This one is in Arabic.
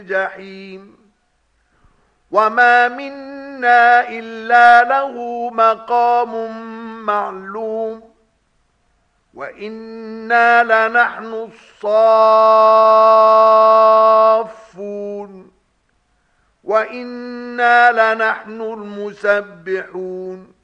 الجحيم وما منا إلا له مقام معلوم وإنا لنحن الصافون وإنا لنحن المسبحون